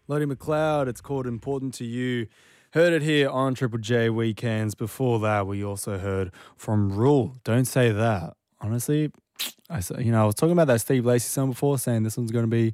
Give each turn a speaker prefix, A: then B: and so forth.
A: Lottie McLeod, it's called Important to You. Heard it here on Triple J Weekends. Before that, we also heard from Rule. Don't say that. Honestly, I was talking about that Steve Lacy song before, saying this one's going to be